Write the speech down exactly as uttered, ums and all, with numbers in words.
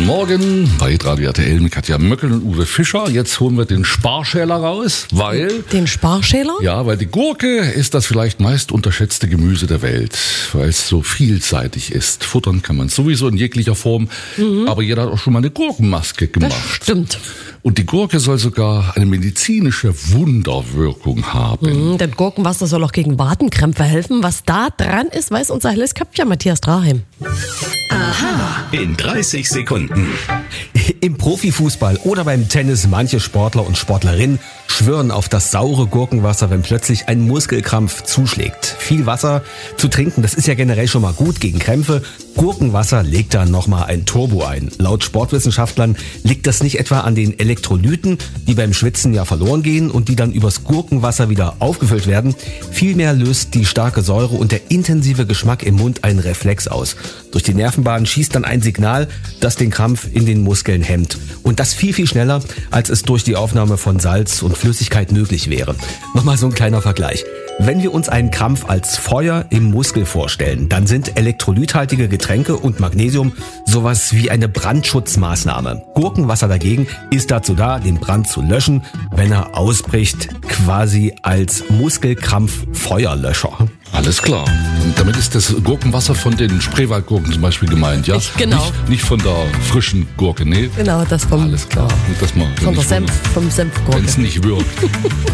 Guten Morgen bei Radio R T L mit Katja Möckel und Uwe Fischer. Jetzt holen wir den Sparschäler raus, weil... Den Sparschäler? Ja, weil die Gurke ist das vielleicht meist unterschätzte Gemüse der Welt, weil es so vielseitig ist. Futtern kann man sowieso in jeglicher Form, mhm. aber jeder hat auch schon mal eine Gurkenmaske gemacht. Das stimmt. Und die Gurke soll sogar eine medizinische Wunderwirkung haben. Mhm, denn Gurkenwasser soll auch gegen Wadenkrämpfe helfen. Was da dran ist, weiß unser helles Köpfchen Matthias Draheim. Aha. In dreißig Sekunden. Im Profifußball oder beim Tennis manche Sportler und Sportlerinnen schwören auf das saure Gurkenwasser, wenn plötzlich ein Muskelkrampf zuschlägt. Viel Wasser zu trinken, das ist ja generell schon mal gut gegen Krämpfe. Gurkenwasser legt da nochmal ein Turbo ein. Laut Sportwissenschaftlern liegt das nicht etwa an den Elektrolyten, die beim Schwitzen ja verloren gehen und die dann übers Gurkenwasser wieder aufgefüllt werden. Vielmehr löst die starke Säure und der intensive Geschmack im Mund einen Reflex aus. Durch die Nervenbahn schießt dann ein Signal, das den Krampf in den Muskeln hemmt. Und das viel, viel schneller, als es durch die Aufnahme von Salz und Flüssigkeit möglich wäre. Nochmal so ein kleiner Vergleich. Wenn wir uns einen Krampf als Feuer im Muskel vorstellen, dann sind elektrolythaltige Getränke und Magnesium sowas wie eine Brandschutzmaßnahme. Gurkenwasser dagegen ist dazu da, den Brand zu löschen, wenn er ausbricht, quasi als Muskelkrampf-Feuerlöscher. Alles klar. Und damit ist das Gurkenwasser von den Spreewaldgurken zum Beispiel gemeint, ja? Ich, genau. Nicht, nicht von der frischen Gurke, nee? Genau, das vom, Alles klar. Und das mal, von der Senf, vom Senfgurke. wenn es nicht wirkt.